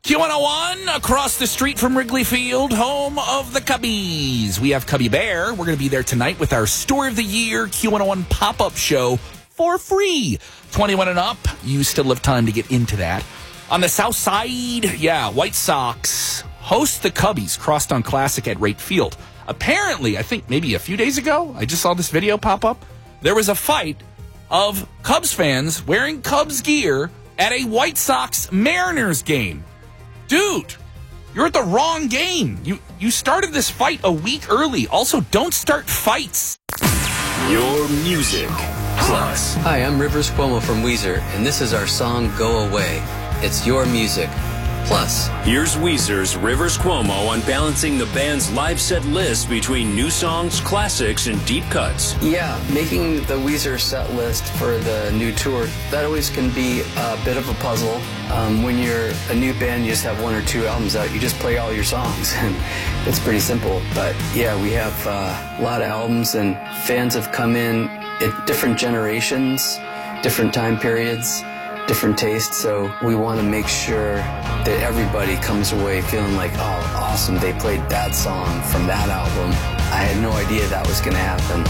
Q101 across the street from Wrigley Field, home of the Cubbies. We have Cubby Bear. We're going to be there tonight with our Story of the Year Q101 pop-up show for free. 21 and up, you still have time to get into that. On the south side, White Sox host the Cubbies, Crosstown Classic at Wright Field. Apparently, I think maybe a few days ago, I just saw this video pop up, there was a fight of Cubs fans wearing Cubs gear at a White Sox-Mariners game. Dude, you're at the wrong game. You started this fight a week early. Also, don't start fights. Your Music Plus. Hi, I'm Rivers Cuomo from Weezer, and this is our song Go Away. It's Your Music Plus. Here's Weezer's Rivers Cuomo on balancing the band's live set list between new songs, classics, and deep cuts. Yeah, making the Weezer set list for the new tour, that always can be a bit of a puzzle. When you're a new band, you just have one or two albums out, you just play all your songs, and it's pretty simple. But yeah, we have a lot of albums, and fans have come in at different generations, different time periods, different tastes, so we want to make sure that everybody comes away feeling like, oh, awesome, they played that song from that album. I had no idea that was going to happen.